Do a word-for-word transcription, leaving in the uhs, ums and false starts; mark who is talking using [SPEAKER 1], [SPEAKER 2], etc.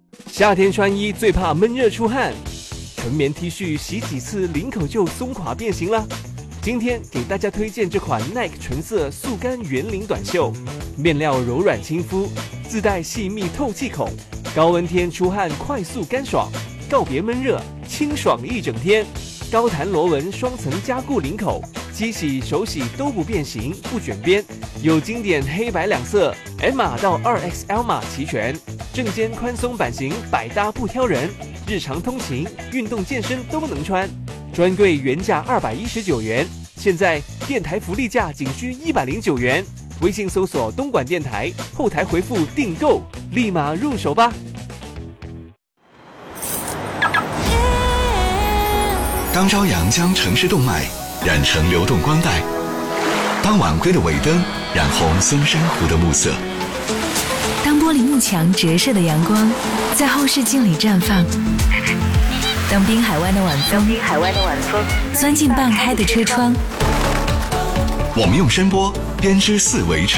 [SPEAKER 1] 夏天穿衣最怕闷热出汗，纯棉 T 恤洗几次领口就松垮变形啦。今天给大家推荐这款 Nike 纯色速干圆领短袖，面料柔软亲肤，自带细密透气孔，高温天出汗快速干爽，告别闷热，清爽一整天。高弹螺纹双层加固领口，机洗手洗都不变形不卷边，有经典黑白两色 M 码到 二 X L 码齐全，正肩宽松版型百搭不挑人，日常通勤运动健身都能穿。专柜原价二百一十九元，现在电台福利价仅需一百零九元。微信搜索东莞电台，后台回复订购，立马入手吧。
[SPEAKER 2] 当朝阳将城市动脉染成流动光带，当晚归的尾灯染红松山湖的暮色，
[SPEAKER 3] 当玻璃幕墙折射的阳光在后视镜里绽放，当滨海湾的晚风滨海湾的晚风钻进半开的车窗，
[SPEAKER 2] 我们用声波编织四维城。